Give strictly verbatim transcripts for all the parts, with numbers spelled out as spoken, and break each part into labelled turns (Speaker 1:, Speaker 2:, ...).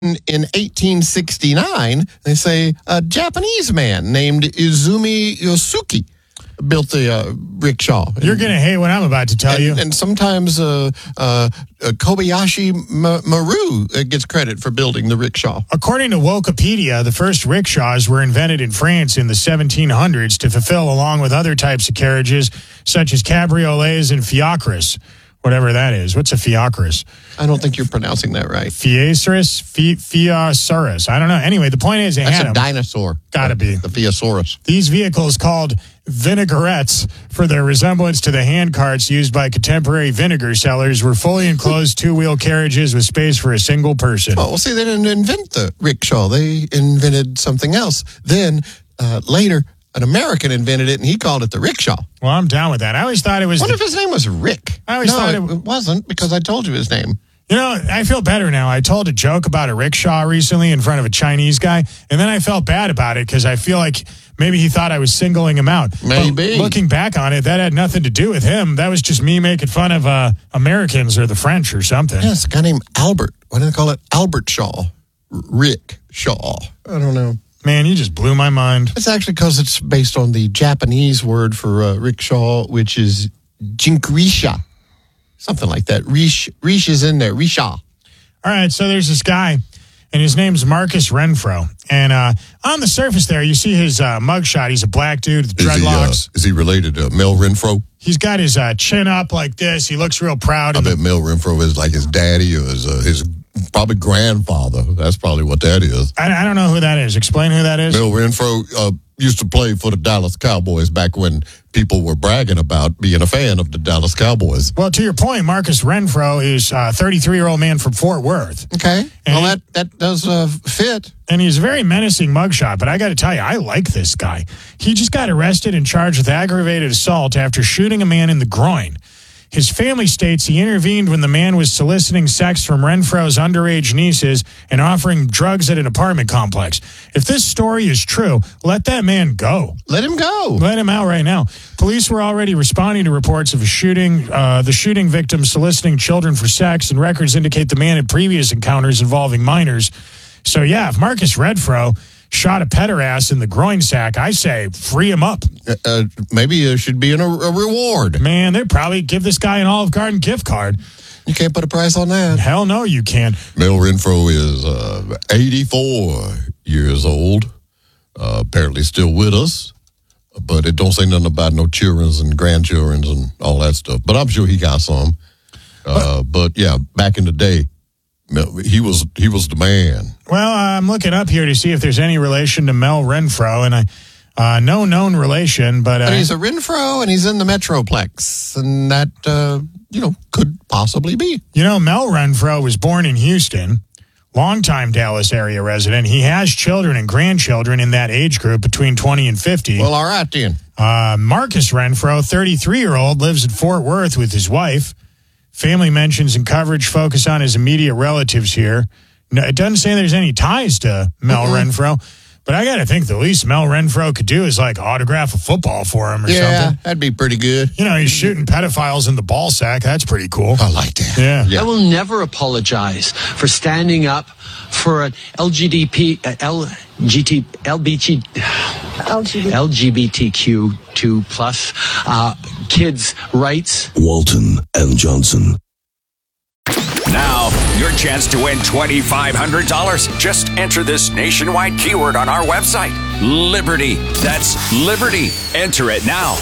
Speaker 1: in eighteen sixty-nine, they say a Japanese man named Izumi Yosuke built the uh, rickshaw.
Speaker 2: You're going to hate what I'm about to tell
Speaker 1: and,
Speaker 2: you.
Speaker 1: And sometimes uh, uh, uh, Kobayashi Ma- Maru uh, gets credit for building the rickshaw.
Speaker 2: According to Wikipedia, the first rickshaws were invented in France in the seventeen hundreds to fulfill, along with other types of carriages, such as cabriolets and fiacres. Whatever that is. What's a fiacres?
Speaker 1: I don't think you're pronouncing that right.
Speaker 2: Fiasaurus? Fi- Fiasaurus. I don't know. Anyway, the point is they
Speaker 1: That's
Speaker 2: had
Speaker 1: a
Speaker 2: them.
Speaker 1: dinosaur.
Speaker 2: Gotta be.
Speaker 1: The Fiasaurus.
Speaker 2: These vehicles, called vinaigrettes for their resemblance to the hand carts used by contemporary vinegar sellers, were fully enclosed two-wheel carriages with space for a single person.
Speaker 1: Oh, well, see, they didn't invent the rickshaw. They invented something else. Then, uh, later, an American invented it, and he called it the rickshaw.
Speaker 2: Well, I'm down with that. I always thought it was...
Speaker 1: What
Speaker 2: the,
Speaker 1: if his name was Rick?
Speaker 2: I always
Speaker 1: no,
Speaker 2: thought
Speaker 1: it,
Speaker 2: it,
Speaker 1: it wasn't, because I told you his name.
Speaker 2: You know, I feel better now. I told a joke about a rickshaw recently in front of a Chinese guy, and then I felt bad about it because I feel like maybe he thought I was singling him out.
Speaker 1: Maybe.
Speaker 2: But looking back on it, that had nothing to do with him. That was just me making fun of uh, Americans or the French or something.
Speaker 1: Yes, a guy named Albert. Why do they call it Albert Shaw? R- Rick Shaw. I don't know.
Speaker 2: Man, you just blew my mind.
Speaker 1: It's actually because it's based on the Japanese word for uh, rickshaw, which is jinkrisha. Something like that. Rish, Rish is in there. Risha.
Speaker 2: All right, so there's this guy, and his name's Marcus Renfro. And uh, on the surface there, you see his uh, mugshot. He's a black dude with dreadlocks.
Speaker 3: Is he, uh, is he related to Mel Renfro?
Speaker 2: He's got his uh, chin up like this. He looks real proud.
Speaker 3: I bet
Speaker 2: the-
Speaker 3: Mel Renfro is like his daddy or his, uh, his probably grandfather. That's probably what that is.
Speaker 2: I, I don't know who that is. Explain who that is.
Speaker 3: Mel Renfro uh, used to play for the Dallas Cowboys back when people were bragging about being a fan of the Dallas Cowboys.
Speaker 2: Well, to your point, Marcus Renfro is a thirty-three-year-old man from Fort Worth.
Speaker 1: Okay.
Speaker 2: And
Speaker 1: well,
Speaker 2: he-
Speaker 1: that, that does uh, fit.
Speaker 2: And he's a very menacing mugshot, but I got to tell you, I like this guy. He just got arrested and charged with aggravated assault after shooting a man in the groin. His family states he intervened when the man was soliciting sex from Renfro's underage nieces and offering drugs at an apartment complex. If this story is true, let that man go.
Speaker 1: Let him go.
Speaker 2: Let him out right now. Police were already responding to reports of a shooting, uh, the shooting victim soliciting children for sex, and records indicate the man had previous encounters involving minors. So, yeah, if Marcus Renfro shot a pederast in the groin sack, I say free him up.
Speaker 1: Uh, uh, maybe there should be an, a, a reward.
Speaker 2: Man, they'd probably give this guy an Olive Garden gift card.
Speaker 1: You can't put a price on that.
Speaker 2: Hell no, you can't.
Speaker 3: Mel Renfro is uh, eighty-four years old, uh, apparently still with us, but it don't say nothing about no children's and grandchildren's and all that stuff. But I'm sure he got some. Uh, but, yeah, back in the day, he was he was the man.
Speaker 2: Well, I'm looking up here to see if there's any relation to Mel Renfro, and I uh, no known relation, but... Uh,
Speaker 1: But he's a Renfro, and he's in the Metroplex, and that, uh, you know, could possibly be.
Speaker 2: You know, Mel Renfro was born in Houston, longtime Dallas area resident. He has children and grandchildren in that age group between twenty and fifty.
Speaker 1: Well, all right, then.
Speaker 2: Uh, Marcus Renfro, thirty-three-year-old, lives in Fort Worth with his wife. Family mentions and coverage focus on his immediate relatives here. No, it doesn't say there's any ties to Mel mm-hmm. Renfro, but I got to think the least Mel Renfro could do is like autograph a football for him or
Speaker 1: yeah,
Speaker 2: something.
Speaker 1: That'd be pretty good.
Speaker 2: You know, he's shooting pedophiles in the ball sack. That's pretty cool.
Speaker 3: I like that.
Speaker 2: Yeah.
Speaker 1: yeah.
Speaker 4: I will never apologize for standing up for an L G B T, uh, L G T, L B T, L G B T Q two plus uh, kids' rights.
Speaker 5: Walton and Johnson.
Speaker 6: Now, your chance to win twenty-five hundred dollars. Just enter this nationwide keyword on our website. Liberty. That's Liberty. Enter it now.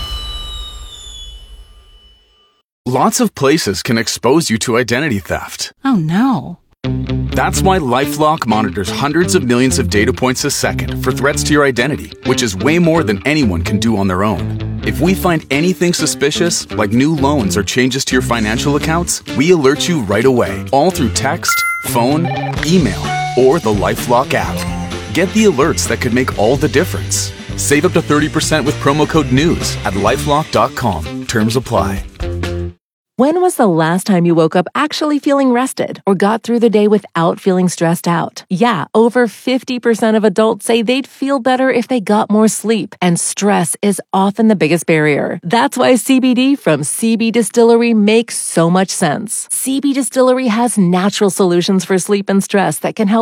Speaker 7: Lots of places can expose you to identity theft.
Speaker 8: Oh, no.
Speaker 7: That's why LifeLock monitors hundreds of millions of data points a second for threats to your identity, which is way more than anyone can do on their own. If we find anything suspicious, like new loans or changes to your financial accounts, we alert you right away, all through text, phone, email, or the LifeLock app. Get the alerts that could make all the difference. Save up to thirty percent with promo code NEWS at lifelock dot com. Terms apply.
Speaker 8: When was the last time you woke up actually feeling rested or got through the day without feeling stressed out? Yeah, over fifty percent of adults say they'd feel better if they got more sleep, and stress is often the biggest barrier. That's why C B D from C B Distillery makes so much sense. C B Distillery has natural solutions for sleep and stress that can help